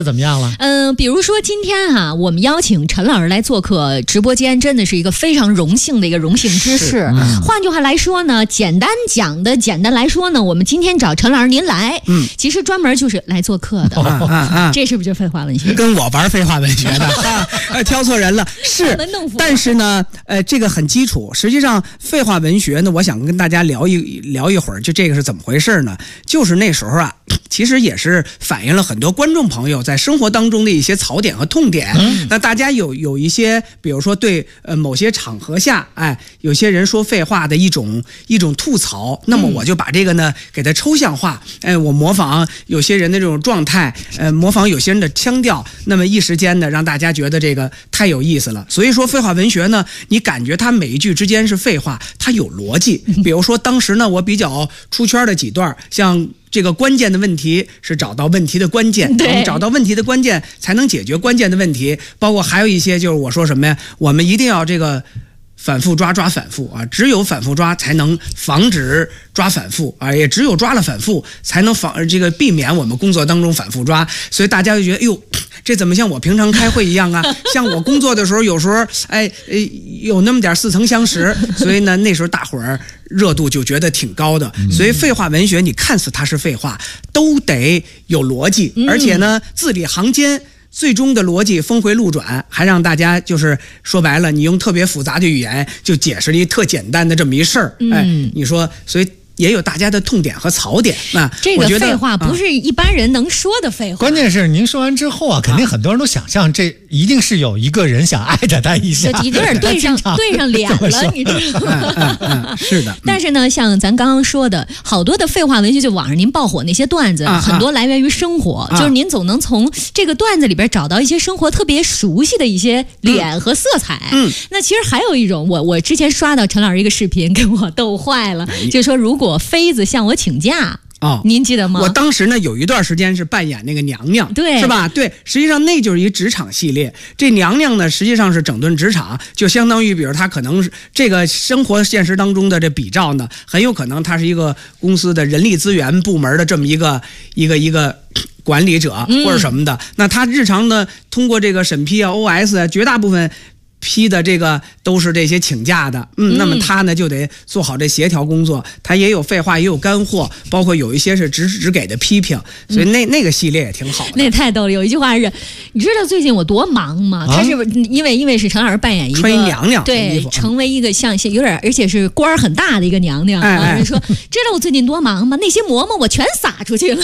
怎么样了？ 比如说今天我们邀请陈老师来做客直播间，真的是一个非常荣幸的一个荣幸之事。换句话来说呢，简单来说呢，我们今天找陈老师您来，其实专门就是来做客的。这是不是就废话文学？ 跟我玩废话文学的，挑错人了。是，但是呢，这个很基础。实际上，废话文学呢，我想跟大家聊一会儿，就这个是怎么回事呢？就是那时候其实也是反映了很多观众朋友在生活当中的一些槽点和痛点。那大家有一些，比如说对某些场合下，有些人说废话的一种吐槽，那么我就把这个呢给它抽象化，我模仿有些人的这种状态，模仿有些人的腔调，那么一时间呢让大家觉得这个太有意思了。所以说废话文学呢，你感觉它每一句之间是废话，它有逻辑。比如说当时呢我比较出圈的几段，像这个关键的问题是找到问题的关键，我们找到问题的关键才能解决关键的问题。包括还有一些就是我说什么呀，我们一定要这个反复抓反复只有反复抓才能防止抓反复也只有抓了反复才能避免我们工作当中反复抓。所以大家就觉得，哎呦，这怎么像我平常开会一样啊？像我工作的时候，有时候有那么点似曾相识。所以呢，那时候大伙儿热度就觉得挺高的。所以废话文学，你看似它是废话，都得有逻辑，而且呢，字里行间。最终的逻辑峰回路转，还让大家就是说白了，你用特别复杂的语言就解释了一特简单的这么一事儿。你说，所以也有大家的痛点和槽点。 这个废话不是一般人能说的废话。 关键是您说完之后肯定很多人都想象这一定是有一个人想艾特他一下， 有点对上脸了，你知道吗？ 是的。 但是呢，像咱刚刚说的，好多的废话文学，就网上您爆火那些段子，很多来源于生活，就是您总能从这个段子里边找到一些生活特别熟悉的一些脸和色彩。那其实还有一种，我之前刷到陈老师一个视频，给我逗坏了，就说如果妃子向我请假。您记得吗？ 我当时呢有一段时间是扮演那个娘娘， 对， 是吧？对，实际上那就是一职场系列。这娘娘呢，实际上是整顿职场，就相当于，比如她可能是这个生活现实当中的这比照呢，很有可能她是一个公司的人力资源部门的这么一个管理者或者什么的。那她日常呢，通过这个审批OS 绝大部分。批的这个都是这些请假的，那么他呢就得做好这协调工作，他也有废话，也有干货，包括有一些是只给的批评，所以那个系列也挺好的。 那太逗了，有一句话是，你知道最近我多忙吗？他是因为是陈老师扮演一个穿娘娘， 对，成为一个像有点而且是官很大的一个娘娘人说，知道我最近多忙吗？那些馍馍我全撒出去了。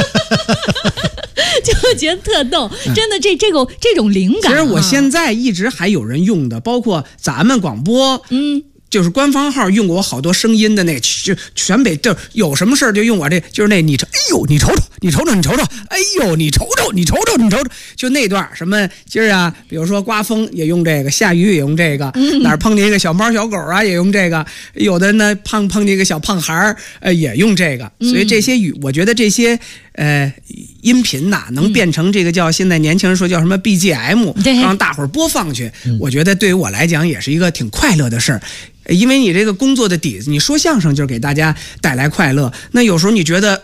就觉得特逗，真的这种灵感。 其实我现在一直还有人用的，包括咱们广播，就是官方号用过我好多声音的那个，就全北就有什么事儿就用我这，就是那你瞅，哎呦你瞅瞅，你瞅瞅你瞅瞅，哎呦你瞅瞅你瞅瞅你瞅瞅，就那段什么今儿比如说刮风也用这个，下雨也用这个，哪儿碰见一个小猫小狗也用这个，有的呢碰见一个小胖孩儿也用这个，所以这些我觉得这些音频能变成这个叫现在年轻人说叫什么 BGM，让大伙儿播放去，我觉得对于我来讲也是一个挺快乐的事儿。因为你这个工作的底子，你说相声就是给大家带来快乐。那有时候你觉得